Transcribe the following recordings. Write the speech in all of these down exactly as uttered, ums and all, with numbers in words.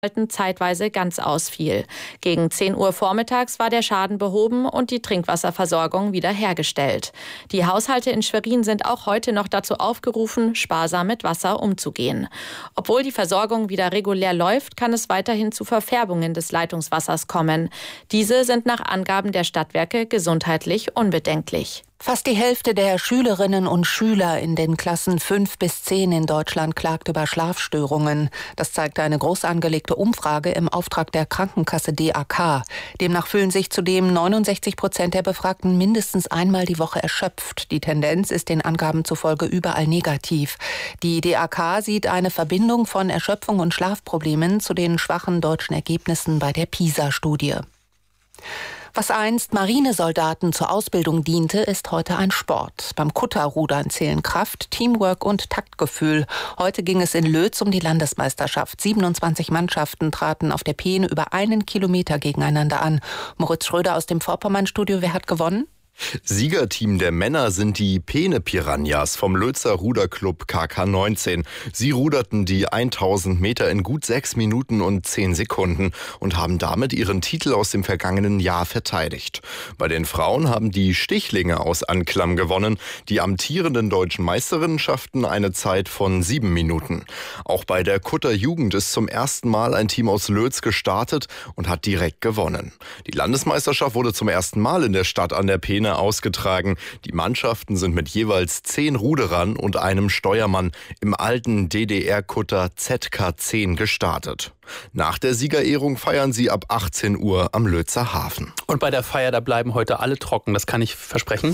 zeitweise ganz ausfiel. Gegen zehn Uhr vormittags war der Schaden behoben und die Trinkwasserversorgung wiederhergestellt. Die Haushalte in Schwerin sind auch heute noch dazu aufgerufen, sparsam mit Wasser umzugehen. Obwohl die Versorgung wieder regulär läuft, kann es weiterhin zu Verfärbungen des Leitungswassers kommen. Diese sind nach Angaben der Stadtwerke gesundheitlich unbedenklich. Fast die Hälfte der Schülerinnen und Schüler in den Klassen fünf bis zehn in Deutschland klagt über Schlafstörungen. Das zeigte eine groß angelegte Umfrage im Auftrag der Krankenkasse D A K. Demnach fühlen sich zudem neunundsechzig Prozent der Befragten mindestens einmal die Woche erschöpft. Die Tendenz ist den Angaben zufolge überall negativ. Die D A K sieht eine Verbindung von Erschöpfung und Schlafproblemen zu den schwachen deutschen Ergebnissen bei der PISA-Studie. Was einst Marinesoldaten zur Ausbildung diente, ist heute ein Sport. Beim Kutterrudern zählen Kraft, Teamwork und Taktgefühl. Heute ging es in Lötz um die Landesmeisterschaft. siebenundzwanzig Mannschaften traten auf der Peene über einen Kilometer gegeneinander an. Moritz Schröder aus dem Vorpommern-Studio, wer hat gewonnen? Siegerteam der Männer sind die Peene Piranhas vom Lötzer Ruderclub K K neunzehn. Sie ruderten die tausend Meter in gut sechs Minuten und zehn Sekunden und haben damit ihren Titel aus dem vergangenen Jahr verteidigt. Bei den Frauen haben die Stichlinge aus Anklam gewonnen. Die amtierenden deutschen Meisterinnen schafften eine Zeit von sieben Minuten. Auch bei der Kutter Jugend ist zum ersten Mal ein Team aus Lötz gestartet und hat direkt gewonnen. Die Landesmeisterschaft wurde zum ersten Mal in der Stadt an der Peene ausgetragen. Die Mannschaften sind mit jeweils zehn Ruderern und einem Steuermann im alten D D R-Kutter Z K zehn gestartet. Nach der Siegerehrung feiern sie ab achtzehn Uhr am Lötzer Hafen. Und bei der Feier, da bleiben heute alle trocken, das kann ich versprechen.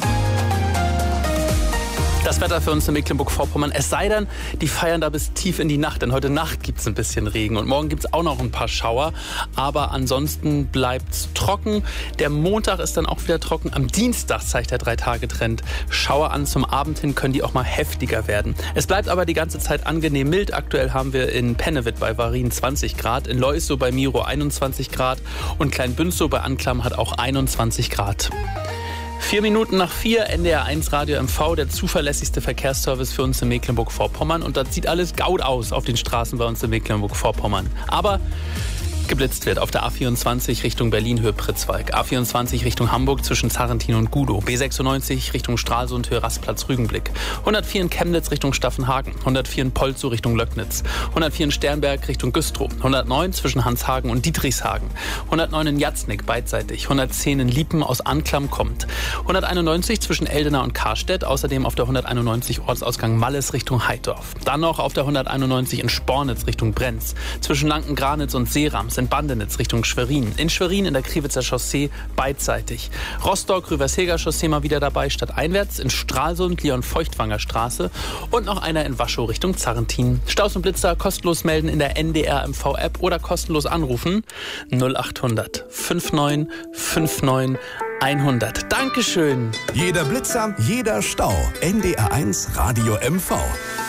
Das Wetter für uns in Mecklenburg-Vorpommern, es sei denn, die feiern da bis tief in die Nacht, denn heute Nacht gibt es ein bisschen Regen und morgen gibt es auch noch ein paar Schauer, aber ansonsten bleibt es trocken. Der Montag ist dann auch wieder trocken, am Dienstag zeigt der Drei-Tage-Trend Schauer an, zum Abend hin können die auch mal heftiger werden. Es bleibt aber die ganze Zeit angenehm mild, aktuell haben wir in Pennewit bei Varin zwanzig Grad, in Leusow bei Miro einundzwanzig Grad und Kleinbünzow bei Anklam hat auch einundzwanzig Grad. Vier Minuten nach vier, N D R eins Radio M V, der zuverlässigste Verkehrsservice für uns in Mecklenburg-Vorpommern. Und das sieht alles gaut aus auf den Straßen bei uns in Mecklenburg-Vorpommern. Aber geblitzt wird auf der A vierundzwanzig Richtung Berlin Höhe Pritzwalk, A vierundzwanzig Richtung Hamburg zwischen Zarrentin und Gudow, B sechsundneunzig Richtung Stralsund Höhe Rastplatz Rügenblick, hundertvier in Chemnitz Richtung Staffenhagen, hundertvier in Polzow Richtung Löcknitz, hundertvier in Sternberg Richtung Güstrow, hundertneun zwischen Hanshagen und Dietrichshagen, hundertneun in Jatznick beidseitig, hundertzehn in Liepen aus Anklam kommt, hunderteinundneunzig zwischen Eldena und Karstedt, außerdem auf der hunderteinundneunzig Ortsausgang Malles Richtung Heidorf, dann noch auf der hunderteinundneunzig in Spornitz Richtung Brenz, zwischen Lanken-Granitz und Seerams in Bandenitz Richtung Schwerin. In Schwerin in der Kriwitzer Chaussee beidseitig. Rostock-Rüversheger Chaussee mal wieder dabei, stadteinwärts. In Stralsund, Leon-Feuchtwanger Straße. Und noch einer in Waschow Richtung Zarrentin. Staus und Blitzer kostenlos melden in der N D R M V-App oder kostenlos anrufen. null achthundert neunundfünfzig neunundfünfzig hundert. Dankeschön. Jeder Blitzer, jeder Stau. N D R eins Radio M V.